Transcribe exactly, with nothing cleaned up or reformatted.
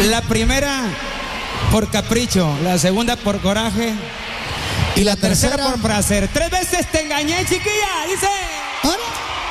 La primera por capricho, la segunda por coraje y la tercera tercera por placer. Tres veces te engañé, chiquilla, dice. ¿Ahora?